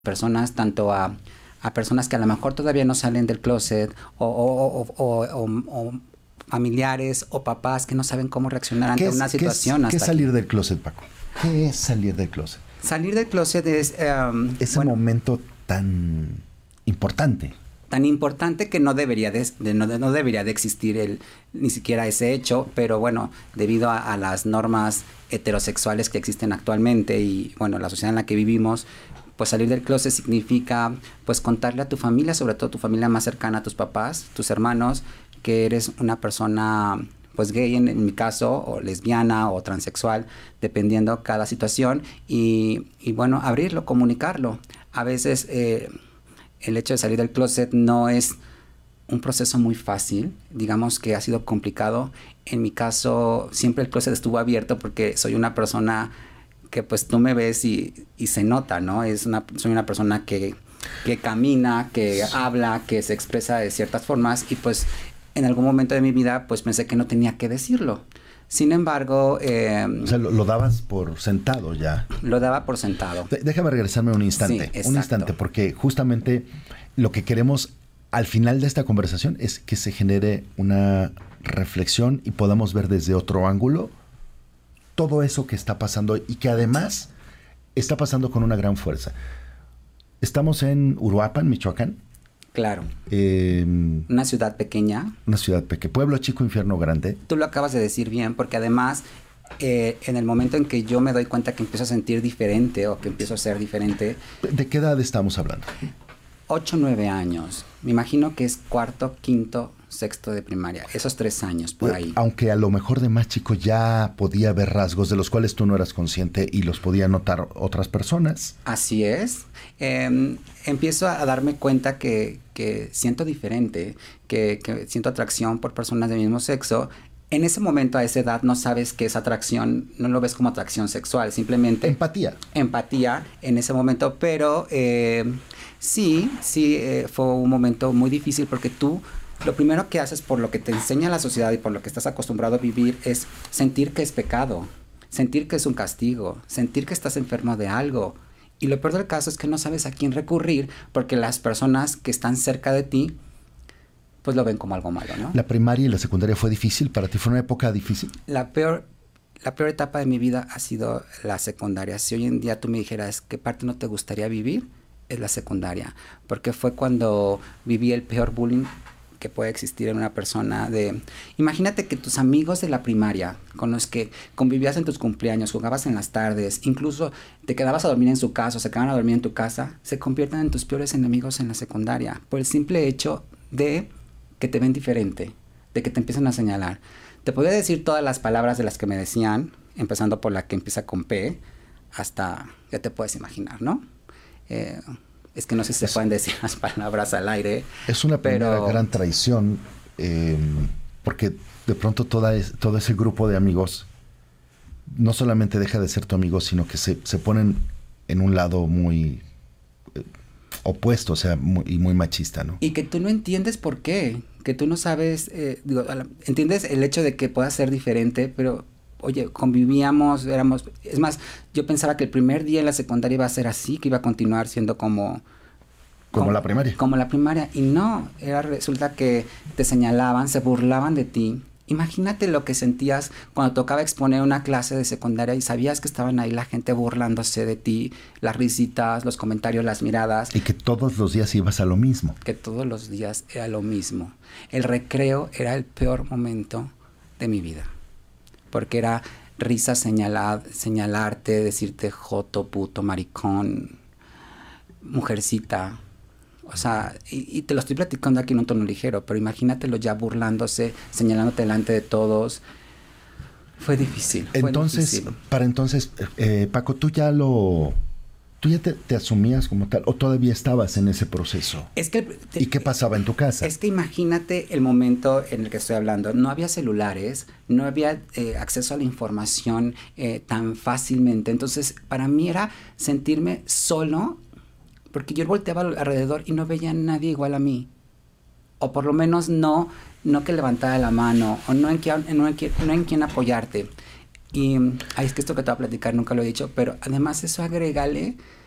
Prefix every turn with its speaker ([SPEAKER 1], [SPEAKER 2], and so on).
[SPEAKER 1] personas, tanto a personas que a lo mejor todavía no salen del closet o familiares o papás que no saben cómo reaccionar ante una situación.
[SPEAKER 2] ¿Qué es salir del closet, Paco? ¿Qué es salir del closet?
[SPEAKER 1] Salir del closet es...
[SPEAKER 2] ese momento tan importante.
[SPEAKER 1] Tan importante que no debería no debería de existir ni siquiera ese hecho, pero bueno, debido a las normas heterosexuales que existen actualmente y bueno, la sociedad en la que vivimos, pues salir del closet significa pues contarle a tu familia, sobre todo tu familia más cercana, a tus papás, tus hermanos, que eres una persona pues gay en mi caso, o lesbiana o transexual, dependiendo cada situación, y bueno, abrirlo, comunicarlo. A veces el hecho de salir del closet no es un proceso muy fácil, digamos que ha sido complicado. En mi caso, siempre el closet estuvo abierto porque soy una persona que pues tú me ves y se nota, ¿no? Soy una persona que camina, que habla, que se expresa de ciertas formas y pues en algún momento de mi vida pues pensé que no tenía que decirlo. Sin embargo...
[SPEAKER 2] o sea, lo dabas por sentado ya.
[SPEAKER 1] Lo daba por sentado.
[SPEAKER 2] Déjame regresarme un instante.
[SPEAKER 1] Sí,
[SPEAKER 2] un instante, porque justamente lo que queremos al final de esta conversación es que se genere una reflexión y podamos ver desde otro ángulo todo eso que está pasando y que además está pasando con una gran fuerza. Estamos en Uruapan, Michoacán.
[SPEAKER 1] Claro. Una ciudad pequeña.
[SPEAKER 2] Una ciudad pequeña. Pueblo chico, infierno grande.
[SPEAKER 1] Tú lo acabas de decir bien, porque además, en el momento en que yo me doy cuenta que empiezo a sentir diferente o que empiezo a ser diferente...
[SPEAKER 2] ¿De qué edad estamos hablando?
[SPEAKER 1] 8, 9 años. Me imagino que es cuarto, quinto, sexto de primaria. Esos 3 años, por ahí.
[SPEAKER 2] Aunque a lo mejor de más chico ya podía haber rasgos de los cuales tú no eras consciente y los podía notar otras personas.
[SPEAKER 1] Así es. Empiezo a darme cuenta que siento diferente, que siento atracción por personas del mismo sexo. En ese momento, a esa edad, no sabes que esa atracción, no lo ves como atracción sexual, simplemente...
[SPEAKER 2] Empatía.
[SPEAKER 1] Empatía en ese momento, pero sí, fue un momento muy difícil porque tú... Lo primero que haces por lo que te enseña la sociedad y por lo que estás acostumbrado a vivir es sentir que es pecado, sentir que es un castigo, sentir que estás enfermo de algo. Y lo peor del caso es que no sabes a quién recurrir porque las personas que están cerca de ti pues lo ven como algo malo, ¿no?
[SPEAKER 2] ¿La primaria y la secundaria fue difícil? ¿Para ti fue una época difícil?
[SPEAKER 1] La peor etapa de mi vida ha sido la secundaria. Si hoy en día tú me dijeras qué parte no te gustaría vivir, es la secundaria. Porque fue cuando viví el peor bullying que puede existir en una persona. Imagínate que tus amigos de la primaria, con los que convivías en tus cumpleaños, jugabas en las tardes, incluso te quedabas a dormir en su casa o se quedaban a dormir en tu casa, se conviertan en tus peores enemigos en la secundaria, por el simple hecho de que te ven diferente, de que te empiezan a señalar. Te podría decir todas las palabras de las que me decían, empezando por la que empieza con P, hasta, ya te puedes imaginar, ¿no? Es que no sé si se pueden decir las palabras al aire.
[SPEAKER 2] Es una primera gran traición, porque de pronto todo ese grupo de amigos no solamente deja de ser tu amigo, sino que se ponen en un lado muy opuesto, o sea, muy machista, ¿no?
[SPEAKER 1] Y que tú no entiendes por qué, que tú no sabes, entiendes el hecho de que pueda ser diferente, pero... Oye, convivíamos, es más, yo pensaba que el primer día en la secundaria iba a ser así, que iba a continuar siendo como
[SPEAKER 2] la primaria.
[SPEAKER 1] Como la primaria, y no, resulta que te señalaban, se burlaban de ti. Imagínate lo que sentías cuando tocaba exponer una clase de secundaria y sabías que estaban ahí la gente burlándose de ti, las risitas, los comentarios, las miradas.
[SPEAKER 2] Y que todos los días ibas a lo mismo.
[SPEAKER 1] Que todos los días era lo mismo. El recreo era el peor momento de mi vida. Porque era risa, señalarte, decirte joto, puto, maricón, mujercita. O sea, y te lo estoy platicando aquí en un tono ligero, pero imagínatelo ya burlándose, señalándote delante de todos. Fue difícil.
[SPEAKER 2] Entonces, para entonces, Paco, ¿tú ya te asumías como tal o todavía estabas en ese proceso? ¿Y qué pasaba en tu casa?
[SPEAKER 1] Es que imagínate el momento en el que estoy hablando. No había celulares, no había acceso a la información tan fácilmente. Entonces, para mí era sentirme solo, porque yo volteaba alrededor y no veía a nadie igual a mí. O por lo menos no que levantara la mano, o no en quién apoyarte. Y es que esto que te voy a platicar nunca lo he dicho, pero además eso agrégale